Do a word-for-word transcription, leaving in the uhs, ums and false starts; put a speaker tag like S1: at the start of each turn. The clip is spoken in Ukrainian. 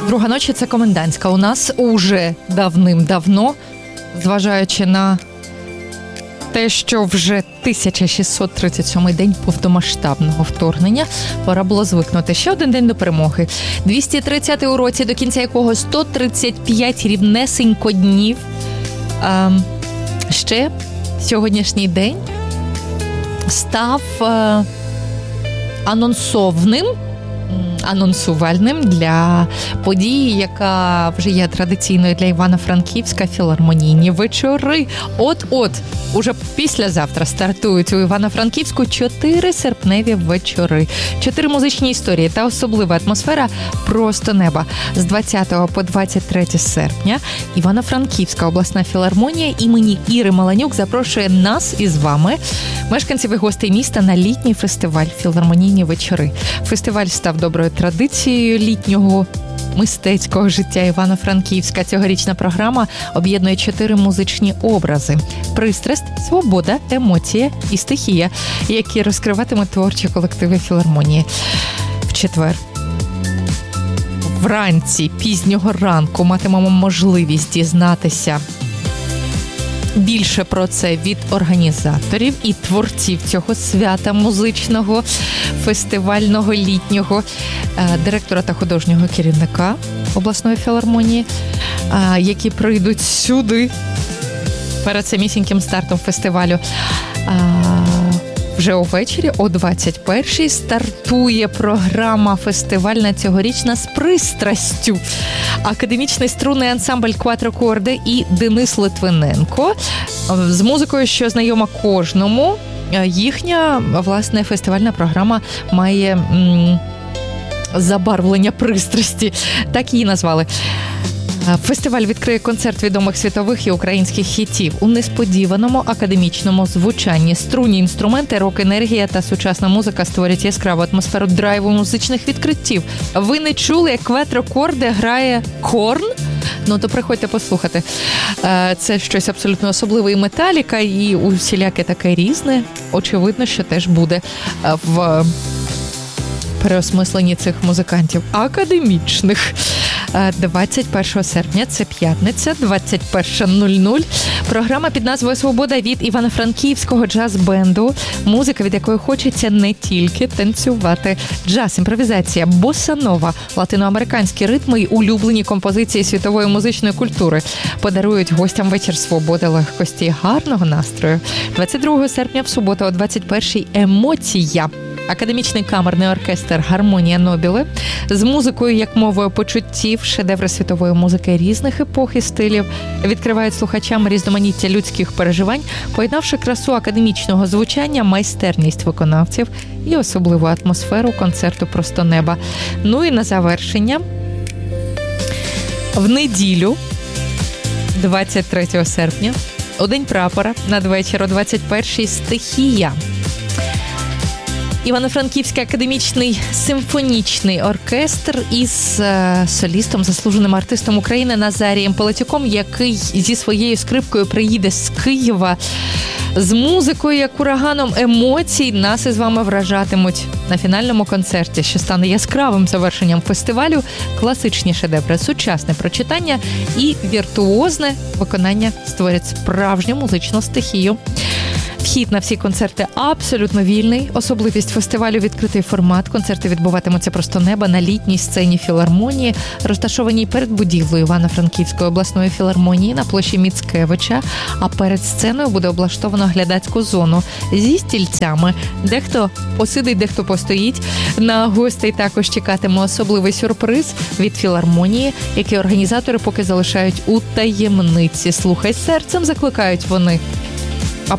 S1: Друга ночі – це комендантська. У нас уже давним-давно, зважаючи на те, що вже тисяча шістсот тридцять сьомий день повномасштабного вторгнення, пора було звикнути. Ще один день до перемоги. двісті тридцятий у році, до кінця якого сто тридцять п'ять рівнесенько днів. А, ще сьогоднішній день став а, анонсовним, анонсувальним для події, яка вже є традиційною для Івано-Франківська, філармонійні вечори. От-от, уже післязавтра стартують у Івано-Франківську чотири серпневі вечори. Чотири музичні історії та особлива атмосфера просто неба. З двадцятого по двадцять третє серпня Івано-Франківська обласна філармонія імені Іри Маланюк запрошує нас із вами, мешканців і гостей міста, на літній фестиваль «Філармонійні вечори». Фестиваль став доброю традицією літнього мистецького життя Івано-Франківська. Цьогорічна програма об'єднує чотири музичні образи: пристрасть, свобода, емоція і стихія, які розкриватимуть творчі колективи філармонії. В четвер вранці, пізнього ранку матимемо можливість дізнатися більше про це від організаторів і творців цього свята музичного, фестивального, літнього, директора та художнього керівника обласної філармонії, які прийдуть сюди перед самісіньким стартом фестивалю. Вже увечері о двадцять першій стартує програма фестивальна цьогорічна з пристрастю. Академічний струнний ансамбль «Кватрокорди» і Денис Литвиненко з музикою, що знайома кожному. Їхня, власне, фестивальна програма має м- забарвлення пристрасті. Так її назвали. Фестиваль відкриє концерт відомих світових і українських хітів у несподіваному академічному звучанні. Струнні інструменти, рок-енергія та сучасна музика створять яскраву атмосферу драйву музичних відкриттів. Ви не чули, як «Кватрокорди» грає Корн? Ну, то приходьте послухати. Це щось абсолютно особливе. І металіка, і усіляке таке різне. Очевидно, що теж буде в переосмисленні цих музикантів академічних. двадцять першого серпня, це п'ятниця, двадцять перша нуль нуль. Програма під назвою «Свобода» від Івано-Франківського джаз-бенду. Музика, від якої хочеться не тільки танцювати. Джаз, імпровізація, боssa-нова, латиноамериканські ритми й улюблені композиції світової музичної культури подарують гостям вечір свободи, легкості і гарного настрою. двадцять другого серпня в суботу о двадцять першій «Емоція». Академічний камерний оркестр «Гармонія Нобіле» з музикою як мовою почуттів, шедеври світової музики різних епох і стилів відкривають слухачам різноманіття людських переживань, поєднавши красу академічного звучання, майстерність виконавців і особливу атмосферу концерту «Просто неба». Ну і на завершення, в неділю, двадцять третього серпня, у День прапора, надвечір о двадцять першій «Стихія». Івано-Франківський академічний симфонічний оркестр із е, солістом, заслуженим артистом України Назарієм Полетюком, який зі своєю скрипкою приїде з Києва, з музикою, як ураганом емоцій, нас із вами вражатимуть на фінальному концерті, що стане яскравим завершенням фестивалю. Класичні шедеври, сучасне прочитання і віртуозне виконання створять справжню музичну стихію. Вхід на всі концерти абсолютно вільний. Особливість фестивалю – відкритий формат. Концерти відбуватимуться «Просто неба» на літній сцені філармонії, розташованій перед будівлею Івано-Франківської обласної філармонії на площі Міцкевича. А перед сценою буде облаштовано глядацьку зону зі стільцями. Дехто посидить, дехто постоїть. На гостей також чекатиме особливий сюрприз від філармонії, який організатори поки залишають у таємниці. Слухай серцем, закликають вони.